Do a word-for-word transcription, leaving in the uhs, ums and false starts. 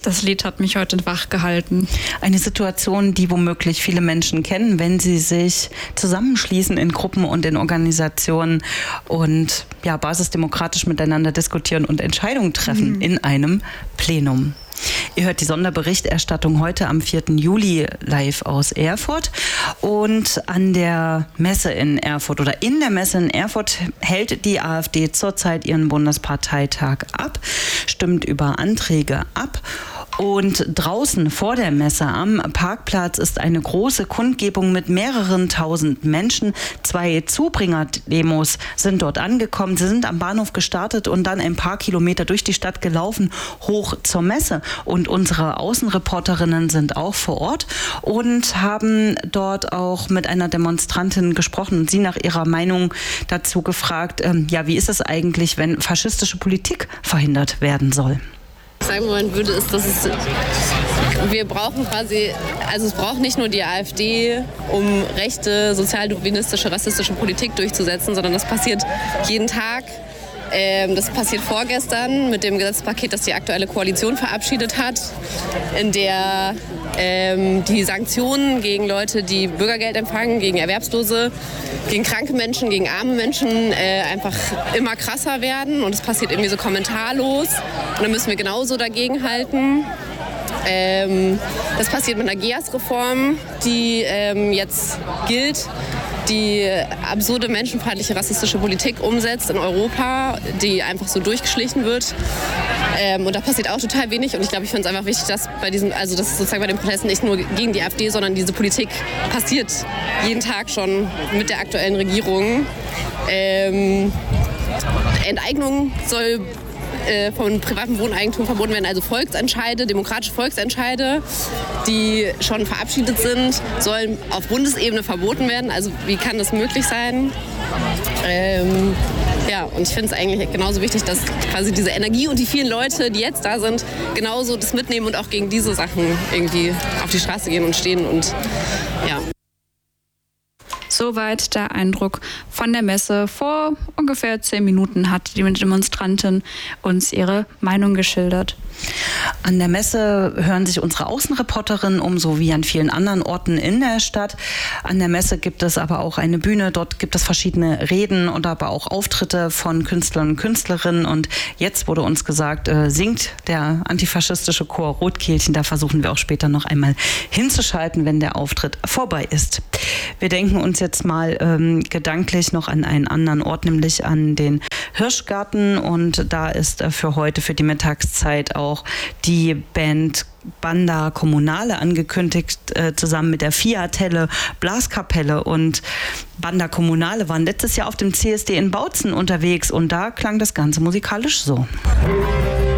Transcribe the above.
Das Lied hat mich heute wach gehalten. Eine Situation, die womöglich viele Menschen kennen, wenn sie sich zusammenschließen in Gruppen und in Organisationen und ja, basisdemokratisch miteinander diskutieren und Entscheidungen treffen mhm. in einem Plenum. Ihr hört die Sonderberichterstattung heute am vierten Juli live aus Erfurt. Und an der Messe in Erfurt oder in der Messe in Erfurt hält die AfD zurzeit ihren Bundesparteitag ab, stimmt über Anträge ab. Und draußen vor der Messe am Parkplatz ist eine große Kundgebung mit mehreren tausend Menschen. Zwei Zubringer-Demos sind dort angekommen. Sie sind am Bahnhof gestartet und dann ein paar Kilometer durch die Stadt gelaufen, hoch zur Messe. Und unsere Außenreporterinnen sind auch vor Ort und haben dort auch mit einer Demonstrantin gesprochen und sie nach ihrer Meinung dazu gefragt, ähm, ja, wie ist es eigentlich, wenn faschistische Politik verhindert werden soll? sagen wollen würde, ist, dass es, wir brauchen quasi, also es braucht nicht nur die AfD, um rechte, sozialdarwinistische, rassistische Politik durchzusetzen, sondern das passiert jeden Tag. Ähm, das passiert vorgestern mit dem Gesetzespaket, das die aktuelle Koalition verabschiedet hat, in der ähm, die Sanktionen gegen Leute, die Bürgergeld empfangen, gegen Erwerbslose, gegen kranke Menschen, gegen arme Menschen äh, einfach immer krasser werden. Und es passiert irgendwie so kommentarlos. Und da müssen wir genauso dagegen halten. Ähm, das passiert mit einer G E A S-Reform, die ähm, jetzt gilt, die absurde menschenfeindliche rassistische Politik umsetzt in Europa, die einfach so durchgeschlichen wird. Ähm, und da passiert auch total wenig. Und ich glaube, ich finde es einfach wichtig, dass bei diesem, also dass sozusagen bei den Protesten nicht nur gegen die AfD, sondern diese Politik passiert jeden Tag schon mit der aktuellen Regierung. Ähm, Enteignung soll von privatem Wohneigentum verboten werden, also Volksentscheide, demokratische Volksentscheide, die schon verabschiedet sind, sollen auf Bundesebene verboten werden. Also wie kann das möglich sein? Ähm, ja, und ich finde es eigentlich genauso wichtig, dass quasi diese Energie und die vielen Leute, die jetzt da sind, genauso das mitnehmen und auch gegen diese Sachen irgendwie auf die Straße gehen und stehen und ja. Soweit der Eindruck von der Messe. Vor ungefähr zehn Minuten hat die Demonstrantin uns ihre Meinung geschildert. An der Messe hören sich unsere Außenreporterinnen um, so wie an vielen anderen Orten in der Stadt. An der Messe gibt es aber auch eine Bühne, dort gibt es verschiedene Reden und aber auch Auftritte von Künstlern und Künstlerinnen. Und jetzt wurde uns gesagt, äh, singt der antifaschistische Chor Rotkehlchen. Da versuchen wir auch später noch einmal hinzuschalten, wenn der Auftritt vorbei ist. Wir denken uns jetzt mal ähm, gedanklich noch an einen anderen Ort, nämlich an den Hirschgarten. Und da ist äh, für heute, für die Mittagszeit auch die Band Banda Kommunale angekündigt, äh, zusammen mit der Fiat-Helle Blaskapelle. Und Banda Kommunale waren letztes Jahr auf dem C S D in Bautzen unterwegs und da klang das Ganze musikalisch so.